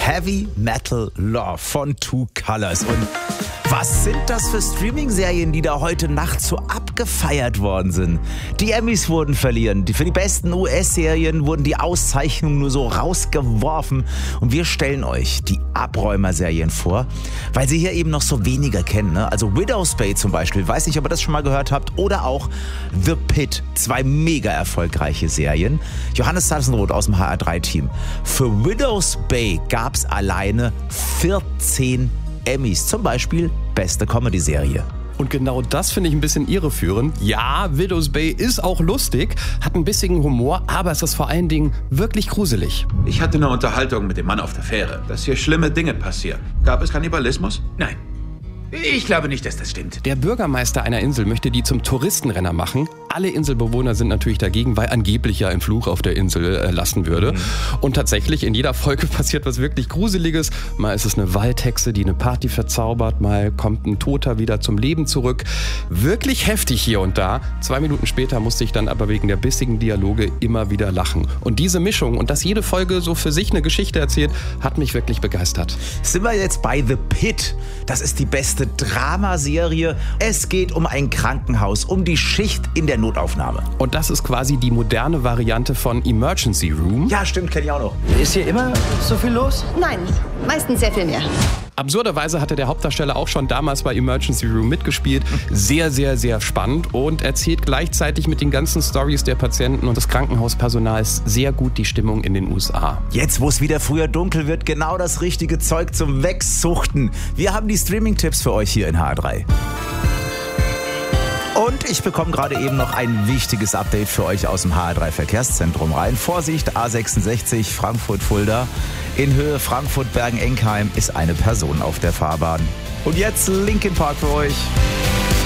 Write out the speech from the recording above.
Heavy Metal Love von Two Colors. Und was sind das für Streaming-Serien, die da heute Nacht so abgefeiert worden sind? Die Emmys wurden verliehen. Für die besten US-Serien wurden die Auszeichnungen nur so rausgeworfen. Und wir stellen euch die Abräumer-Serien vor, weil sie hier eben noch so weniger kennen. Ne? Also Widow's Bay zum Beispiel, weiß nicht, ob ihr das schon mal gehört habt. Oder auch The Pit, 2 mega erfolgreiche Serien. Johannes Sassenroth aus dem HR3-Team. Für Widow's Bay gab es alleine 14 Emmys, zum Beispiel beste Comedy-Serie. Und genau das finde ich ein bisschen irreführend. Ja, Widow's Bay ist auch lustig, hat ein bisschen Humor, aber es ist vor allen Dingen wirklich gruselig. Ich hatte eine Unterhaltung mit dem Mann auf der Fähre, dass hier schlimme Dinge passieren. Gab es Kannibalismus? Nein. Ich glaube nicht, dass das stimmt. Der Bürgermeister einer Insel möchte die zum Touristenrenner machen. Alle Inselbewohner sind natürlich dagegen, weil angeblich ja ein Fluch auf der Insel lassen würde. Und tatsächlich, in jeder Folge passiert was wirklich Gruseliges. Mal ist es eine Waldhexe, die eine Party verzaubert. Mal kommt ein Toter wieder zum Leben zurück. Wirklich heftig hier und da. 2 Minuten später musste ich dann aber wegen der bissigen Dialoge immer wieder lachen. Und diese Mischung und dass jede Folge so für sich eine Geschichte erzählt, hat mich wirklich begeistert. Sind wir jetzt bei The Pit? Das ist die beste Dramaserie. Es geht um ein Krankenhaus, um die Schicht in der Notaufnahme. Und das ist quasi die moderne Variante von Emergency Room. Ja, stimmt, kenne ich auch noch. Ist hier immer so viel los? Nein, meistens sehr viel mehr. Absurderweise hatte der Hauptdarsteller auch schon damals bei Emergency Room mitgespielt. Sehr, sehr, sehr spannend und erzählt gleichzeitig mit den ganzen Storys der Patienten und des Krankenhauspersonals sehr gut die Stimmung in den USA. Jetzt, wo es wieder früher dunkel wird, genau das richtige Zeug zum Wegsuchten. Wir haben die Streaming-Tipps für euch hier in HR3. Und ich bekomme gerade eben noch ein wichtiges Update für euch aus dem HR3 Verkehrszentrum rein. Vorsicht, A66 Frankfurt-Fulda. In Höhe Frankfurt-Bergen-Enkheim ist eine Person auf der Fahrbahn. Und jetzt Linkin Park für euch.